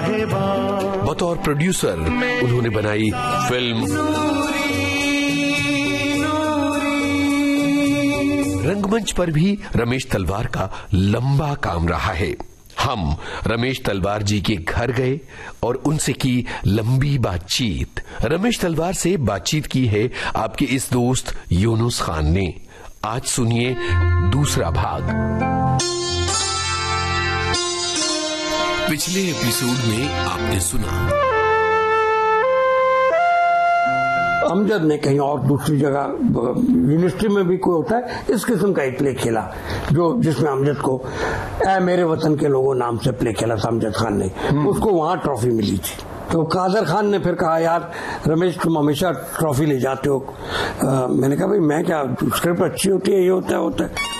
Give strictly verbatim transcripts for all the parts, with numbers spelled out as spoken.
साहेबा। बतौर प्रोड्यूसर उन्होंने बनाई फिल्म रंगमंच पर भी रमेश तलवार का लंबा काम रहा है। हम रमेश तलवार जी के घर गए और उनसे की लंबी बातचीत। रमेश तलवार से बातचीत की है आपके इस दोस्त यूनुस खान ने। आज सुनिए दूसरा भाग। पिछले एपिसोड में आपने सुना अमजद ने कहीं और दूसरी जगह यूनिवर्सिटी में भी कोई होता है इस किस्म का एक प्ले खेला जो जिसमें अमजद को ए मेरे वतन के लोगों नाम से प्ले खेला था अमजद खान ने। उसको वहां ट्रॉफी मिली थी। तो कादर खान ने फिर कहा यार रमेश तुम हमेशा ट्रॉफी ले जाते हो। आ, मैंने कहा भाई मैं क्या, स्क्रिप्ट अच्छी होती है, ये होता है होता है।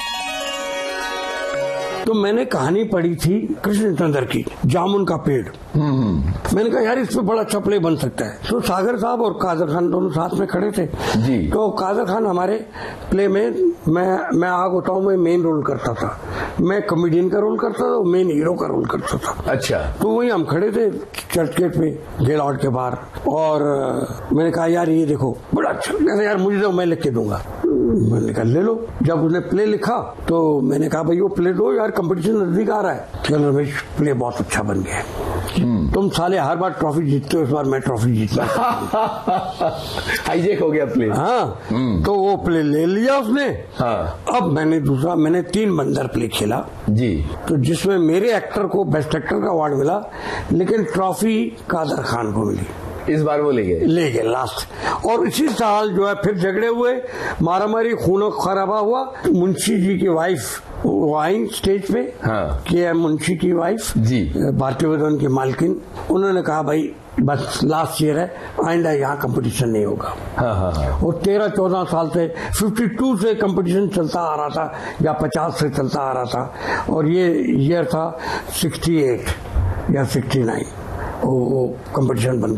तो मैंने कहानी पढ़ी थी कृष्ण चंद्र की जामुन का पेड़। मैंने कहा यार इस पे बड़ा अच्छा प्ले बन सकता है। तो सागर साहब और कादर खान दोनों साथ में खड़े थे जी। तो कादर खान हमारे प्ले में मैं मैं आग होता हूँ मैं मेन रोल करता था, मैं कॉमेडियन का रोल करता था, मेन हीरो का रोल करता था। अच्छा। तो वही हम खड़े थे चर्च गेट पे गेलॉर्ड के बाहर और मैंने कहा यार ये देखो बड़ा अच्छा, कहते यार मुझे तो मैं लिख के दूंगा। मैंने कहा ले लो। जब उसने प्ले लिखा तो मैंने कहा भाई वो प्ले दो यार, कंपटीशन नजदीक आ रहा है। चल रमेश प्ले बहुत अच्छा बन गया। तुम साले हर बार ट्रॉफी जीतते हो, इस बार मैं ट्रॉफी जीतना। हाईजेक हो गया प्ले। हाँ। तो वो प्ले ले लिया उसने। हाँ। अब मैंने दूसरा मैंने तीन बंदर प्ले खेला जी। तो जिसमें मेरे एक्टर को बेस्ट एक्टर का अवार्ड मिला, लेकिन ट्रॉफी कादर खान को मिली। इस बार वो ले गए ले गए लास्ट। और इसी साल जो है फिर झगड़े हुए, मारा मारी, खून खराबा हुआ। मुंशी जी की वाइफ वो आई स्टेज पे। हाँ। के एम मुंशी की वाइफ जी, भारतीय भवन की मालकिन। उन्होंने कहा भाई बस लास्ट ईयर है, आइंदा यहाँ कंपटीशन नहीं होगा। हाँ हाँ हाँ। और तेरह चौदह साल से बावन से कंपटीशन चलता आ रहा था या पचास से चलता आ रहा था और ये ईयर था अड़सठ या उनहत्तर वो कंपटीशन बन